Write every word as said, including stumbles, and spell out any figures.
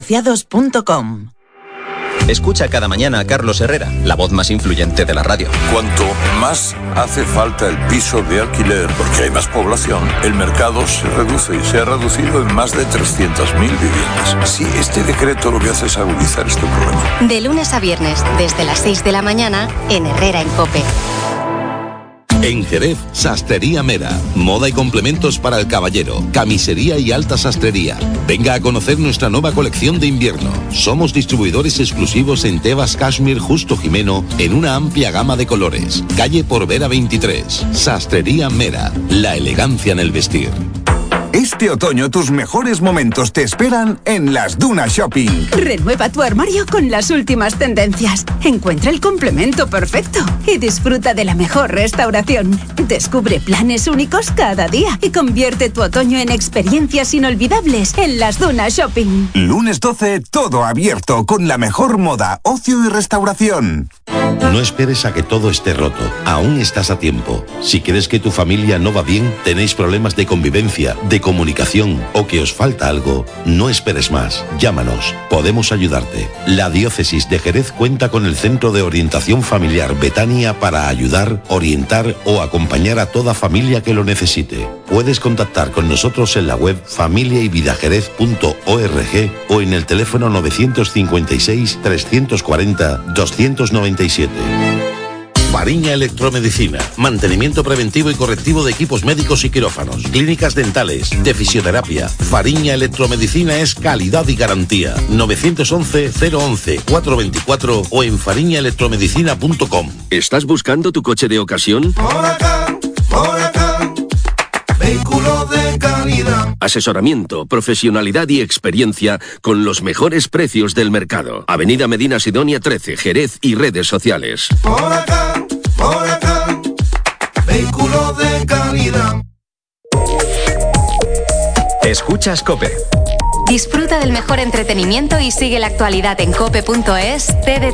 asociados punto com. Escucha cada mañana a Carlos Herrera, la voz más influyente de la radio. Cuanto más hace falta el piso de alquiler, porque hay más población, el mercado se reduce y se ha reducido en más de trescientas mil viviendas. Sí, este decreto lo que hace es agudizar este problema. De lunes a viernes, desde las seis de la mañana, en Herrera en COPE. En Jerez, Sastrería Mera. Moda y complementos para el caballero. Camisería y alta sastrería. Venga a conocer nuestra nueva colección de invierno. Somos distribuidores exclusivos en Tebas Cashmere Justo Jimeno en una amplia gama de colores. Calle Porvera veintitrés. Sastrería Mera. La elegancia en el vestir. Este otoño tus mejores momentos te esperan en Las Dunas Shopping. Renueva tu armario con las últimas tendencias. Encuentra el complemento perfecto y disfruta de la mejor restauración. Descubre planes únicos cada día y convierte tu otoño en experiencias inolvidables en Las Dunas Shopping. Lunes doce, todo abierto con la mejor moda, ocio y restauración. No esperes a que todo esté roto. Aún estás a tiempo. Si crees que tu familia no va bien, tenéis problemas de convivencia, de comunicación o que os falta algo, no esperes más. Llámanos. Podemos ayudarte. La Diócesis de Jerez cuenta con el Centro de Orientación Familiar Betania para ayudar, orientar o acompañar a toda familia que lo necesite. Puedes contactar con nosotros en la web familia y vida jerez punto org o en el teléfono novecientos cincuenta y seis, trescientos cuarenta, doscientos noventa y siete. Fariña Electromedicina. Mantenimiento preventivo y correctivo de equipos médicos y quirófanos. Clínicas dentales. De fisioterapia. Fariña Electromedicina es calidad y garantía. nueve once, cero once, cuatrocientos veinticuatro o en fariña electromedicina punto com. ¿Estás buscando tu coche de ocasión? Por acá, por acá. Vehículo de calidad. Asesoramiento, profesionalidad y experiencia con los mejores precios del mercado. Avenida Medina Sidonia trece, Jerez y redes sociales. Por acá, por acá. Vehículo de calidad. Escuchas COPE. Disfruta del mejor entretenimiento y sigue la actualidad en cope punto es.